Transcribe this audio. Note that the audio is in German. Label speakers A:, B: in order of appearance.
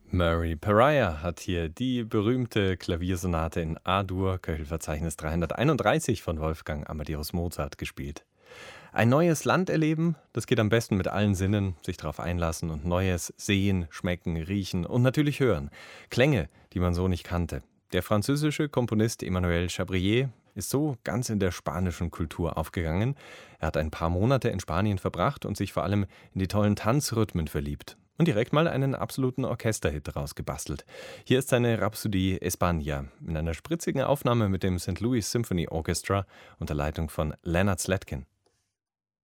A: Murray Pariah hat hier die berühmte Klaviersonate in A-Dur, Köchelverzeichnis 331 von Wolfgang Amadeus Mozart gespielt. Ein neues Land erleben, das geht am besten mit allen Sinnen, sich darauf einlassen und Neues sehen, schmecken, riechen und natürlich hören. Klänge, die man so nicht kannte. Der französische Komponist Emmanuel Chabrier ist so ganz in der spanischen Kultur aufgegangen. Er hat ein paar Monate in Spanien verbracht und sich vor allem in die tollen Tanzrhythmen verliebt. Und direkt mal einen absoluten Orchesterhit daraus gebastelt. Hier ist seine Rhapsodie España in einer spritzigen Aufnahme mit dem St. Louis Symphony Orchestra unter Leitung von Leonard Slatkin.